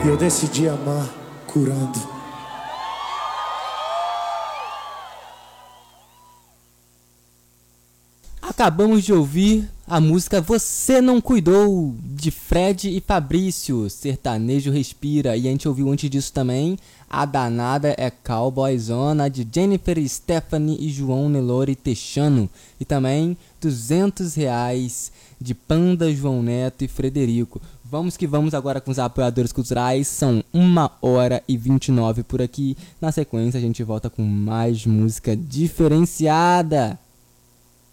E eu decidi amar curando. Acabamos de ouvir a música Você Não Cuidou, de Fred e Fabrício, Sertanejo Respira. E a gente ouviu antes disso também A Danada é Cowboyzona, de Jennifer Stephanie e João Nelore Techano. E também R$200, de Panda, João Neto e Frederico. Vamos que vamos agora com os apoiadores culturais. São 1h29 por aqui. Na sequência a gente volta com mais música diferenciada.